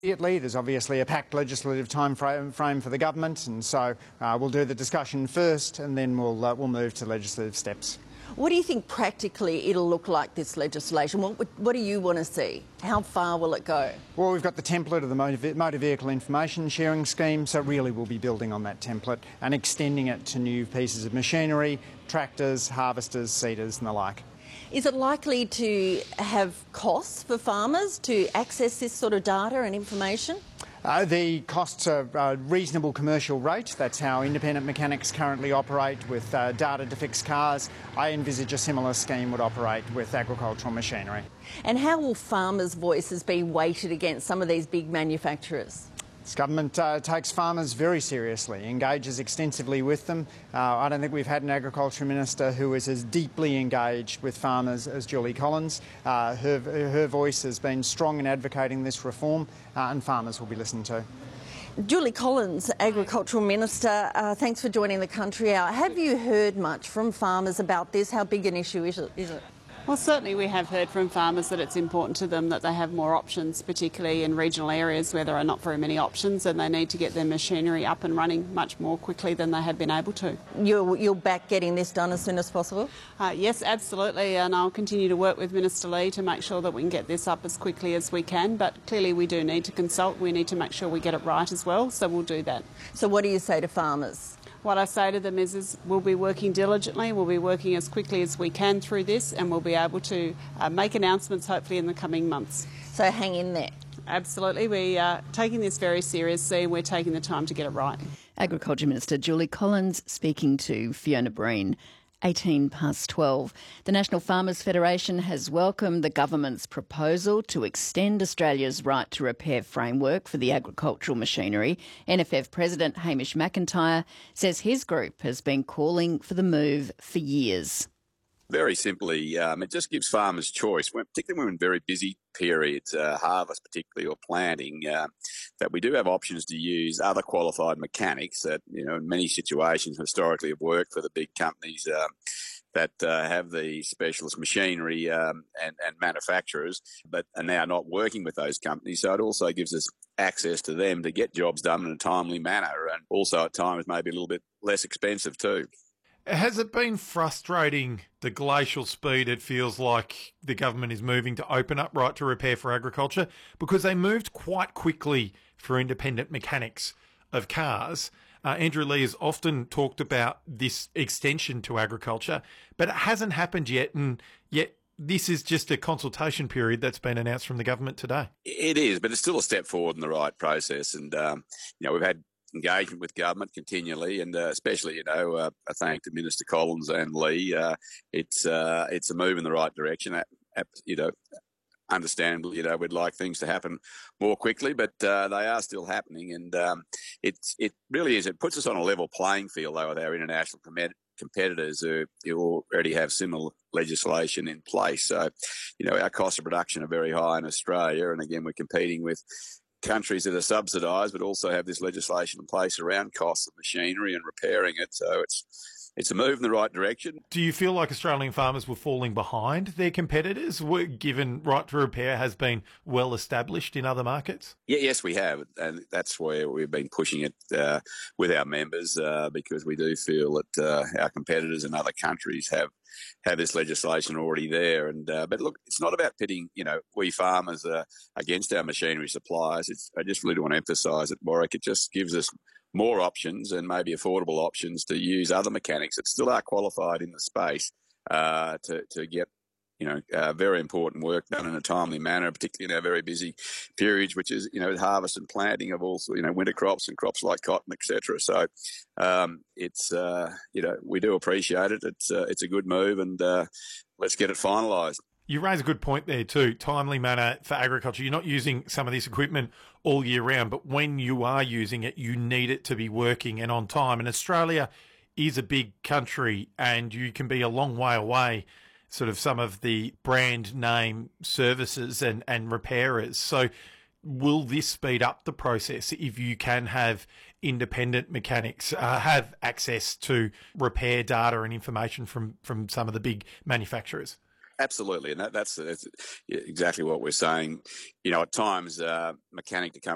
There's obviously a packed legislative time frame for the government, and so we'll do the discussion first and then we'll move to legislative steps. What do you think practically it'll look like, this legislation? What do you want to see? How far will it go? Well, we've got the template of the motor vehicle information sharing scheme, so really we'll be building on that template and extending it to new pieces of machinery, tractors, harvesters, seeders and the like. Is it likely to have costs for farmers to access this sort of data and information? The costs are a reasonable commercial rate. That's how independent mechanics currently operate with data to fix cars. I envisage a similar scheme would operate with agricultural machinery. And how will farmers' voices be weighted against some of these big manufacturers? This government takes farmers very seriously, engages extensively with them. I don't think we've had an agriculture minister who is as deeply engaged with farmers as Julie Collins. Her voice has been strong in advocating this reform, and farmers will be listened to. Julie Collins, Agricultural Minister, thanks for joining the Country Hour. Have you heard much from farmers about this? How big an issue is it? Well, certainly we have heard from farmers that it's important to them that they have more options, particularly in regional areas where there are not very many options, and they need to get their machinery up and running much more quickly than they had been able to. You'll back getting this done as soon as possible? Yes, absolutely, and I'll continue to work with Minister Lee to make sure that we can get this up as quickly as we can, but clearly we do need to consult. We need to make sure we get it right as well, so we'll do that. So what do you say to farmers? What I say to them is we'll be working diligently, we'll be working as quickly as we can through this, and we'll be able to make announcements hopefully in the coming months. So hang in there. Absolutely. We are taking this very seriously and we're taking the time to get it right. Agriculture Minister Julie Collins speaking to Fiona Breen. 12:18. The National Farmers Federation has welcomed the government's proposal to extend Australia's right to repair framework for the agricultural machinery. NFF President Hamish McIntyre says his group has been calling for the move for years. Very simply, it just gives farmers choice, particularly when we're in very busy periods, harvest particularly, or planting, that we do have options to use other qualified mechanics that, in many situations historically have worked for the big companies that have the specialist machinery and manufacturers, but are now not working with those companies. So it also gives us access to them to get jobs done in a timely manner, and also at times maybe a little bit less expensive too. Has it been frustrating, the glacial speed it feels like the government is moving to open up right to repair for agriculture? Because they moved quite quickly for independent mechanics of cars. Andrew Leigh has often talked about this extension to agriculture, but it hasn't happened yet, and yet this is just a consultation period that's been announced from the government today. It is, but it's still a step forward in the right process, and we've had engagement with government continually, and especially, I thank to Minister Collins and Lee. It's a move in the right direction. Understandably, we'd like things to happen more quickly, but they are still happening, and it really is. It puts us on a level playing field, though, with our international competitors who already have similar legislation in place. So, our costs of production are very high in Australia, and again, we're competing with countries that are subsidised, but also have this legislation in place around costs of machinery and repairing it. So it's a move in the right direction. Do you feel like Australian farmers were falling behind their competitors, given right to repair has been well established in other markets? Yes, we have, and that's where we've been pushing it with our members, because we do feel that our competitors in other countries have this legislation already there. And but look, it's not about pitting, we farmers against our machinery suppliers. I just really want to emphasise it, Warwick. It just gives us more options, and maybe affordable options, to use other mechanics that still are qualified in the space to get very important work done in a timely manner, particularly in our very busy periods, which is, harvest and planting of also, winter crops and crops like cotton, etc. So it's, we do appreciate it. It's a good move, and let's get it finalised. You raise a good point there too, timely manner for agriculture. You're not using some of this equipment all year round, but when you are using it, you need it to be working and on time. And Australia is a big country, and you can be a long way away, sort of some of the brand name services and repairers. So will this speed up the process if you can have independent mechanics have access to repair data and information from some of the big manufacturers? Absolutely, and that's exactly what we're saying. At times, mechanic to come